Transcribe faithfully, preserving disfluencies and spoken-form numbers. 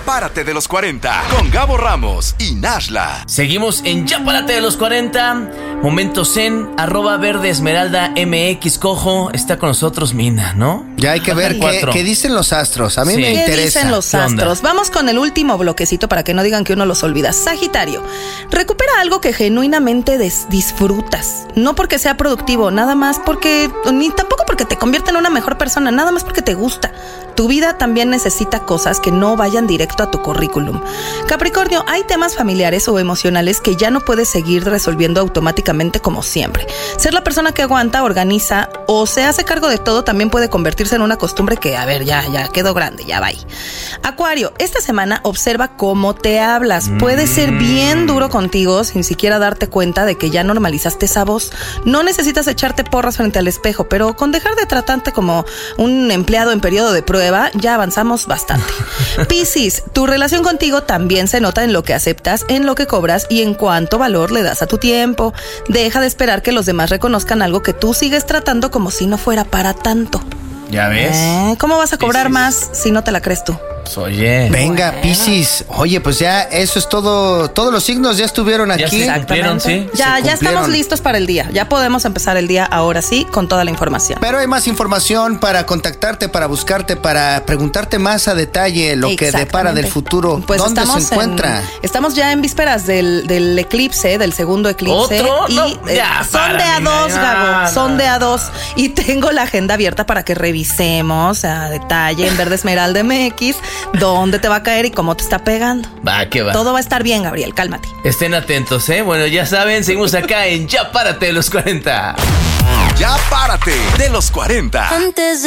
Párate de los cuarenta con Gabo Ramos y Nashla. Seguimos en Ya Párate de los cuarenta. Momento zen, arroba verde esmeralda mx. Cojo, está con nosotros Mina, ¿no? Ya hay que ver qué, qué dicen los astros. A mí Sí. me ¿Qué interesa. ¿Qué dicen los astros? Vamos con el último bloquecito para que no digan que uno los olvida. Sagitario, recupera algo que genuinamente des- disfrutas. No porque sea productivo, nada más porque, ni tampoco porque te convierta en una mejor persona, nada más porque te gusta. Tu vida también necesita cosas que no vayan directo a tu currículum. Capricornio, hay temas familiares o emocionales que ya no puedes seguir resolviendo automáticamente como siempre. Ser la persona que aguanta, organiza o se hace cargo de todo también puede convertirse en una costumbre que, a ver, ya, ya quedó grande, ya va ahí. Acuario, esta semana observa cómo te hablas. Puede ser bien duro contigo sin siquiera darte cuenta de que ya normalizaste esa voz. No necesitas echarte porras frente al espejo, pero con dejar de tratarte como un empleado en periodo de prueba, ya avanzamos bastante. Piscis, tu relación contigo también se nota en lo que aceptas, en lo que cobras y en cuánto valor le das a tu tiempo. Deja de esperar que los demás reconozcan algo que tú sigues tratando como si no fuera para tanto. ¿Ya ves? ¿Eh? ¿Cómo vas a cobrar Piscis. más si no te la crees tú? Pues, oye. Venga, Piscis. Oye, pues ya eso es todo. Todos los signos ya estuvieron Ya aquí. se cumplieron, sí. Ya, Se ya estamos cumplieron. listos para el día. Ya podemos empezar el día ahora sí con toda la información. Pero hay más información para contactarte, para buscarte, para preguntarte más a detalle lo que depara del futuro. Pues ¿Dónde se estamos encuentra? en- estamos ya en vísperas del, del eclipse, del segundo eclipse. ¿Otro? Y No, eh, ya, son para, de a Mina, dos, ya, Gabo. no. Son de a dos. Y tengo la agenda abierta para que revisemos a detalle en Verde Esmeralda M X dónde te va a caer y cómo te está pegando. Va, que va. Todo va a estar bien, Gabriel, cálmate. Estén atentos, ¿eh? Bueno, ya saben, seguimos acá en Ya Párate de los cuarenta. Ya Párate de los cuarenta. Antes de